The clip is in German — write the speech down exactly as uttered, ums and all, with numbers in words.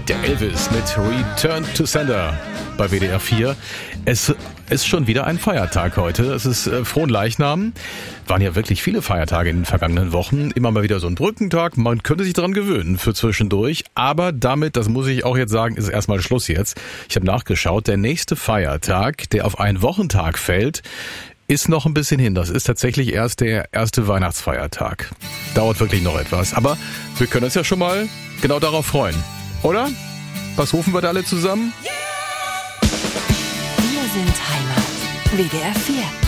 Der Elvis mit Return to Sender bei W D R vier. Es ist schon wieder ein Feiertag heute. Es ist äh, Fronleichnam. Waren ja wirklich viele Feiertage in den vergangenen Wochen. Immer mal wieder so ein Brückentag. Man könnte sich daran gewöhnen für zwischendurch. Aber damit, das muss ich auch jetzt sagen, ist erstmal Schluss jetzt. Ich habe nachgeschaut. Der nächste Feiertag, der auf einen Wochentag fällt, ist noch ein bisschen hin. Das ist tatsächlich erst der erste Weihnachtsfeiertag. Dauert wirklich noch etwas. Aber wir können uns ja schon mal genau darauf freuen. Oder? Was rufen wir da alle zusammen? Wir sind Heimat. W D R vier.